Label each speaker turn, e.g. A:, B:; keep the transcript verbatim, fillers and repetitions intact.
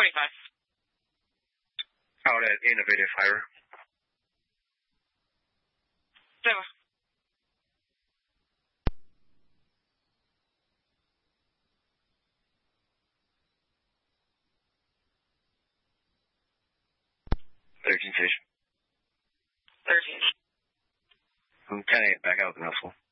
A: twenty-five.
B: Out at Innovative Hire.
A: Seven.
B: Thirteen station.
A: Thirteen.
B: I'm ten eight, back out the Knoxville.